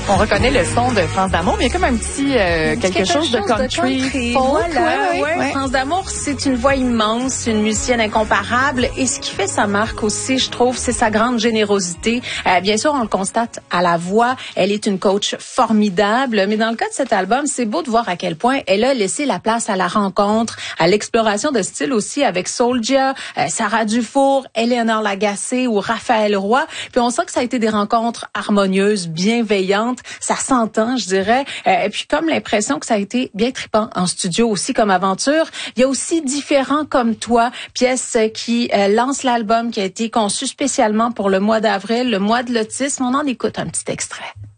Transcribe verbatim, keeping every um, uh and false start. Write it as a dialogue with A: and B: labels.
A: On reconnaît le son de France d'Amour, mais il y a comme un petit euh, quelque, quelque chose, chose de country,
B: de country
A: folk.
B: Voilà,
A: ouais,
B: ouais.
A: Ouais.
B: France d'Amour, c'est une voix immense, une musicienne incomparable. Et ce qui fait sa marque aussi, je trouve, c'est sa grande générosité. Euh, bien sûr, on le constate à la voix. Elle est une coach formidable. Mais dans le cas de cet album, c'est beau de voir à quel point elle a laissé la place à la rencontre, à l'exploration de style aussi avec Soulja, euh, Sarah Dufour, Eleanor Lagacé ou Raphaël Roy. Puis on sent que ça a été des rencontres harmonieuses, bienveillantes. Ça s'entend, je dirais. Euh, et puis comme l'impression que ça a été bien trippant en studio aussi comme aventure. Il y a aussi Différents comme toi, pièce qui euh, lance l'album qui a été conçu spécialement pour le mois d'avril, le mois de l'autisme. On en écoute un petit extrait.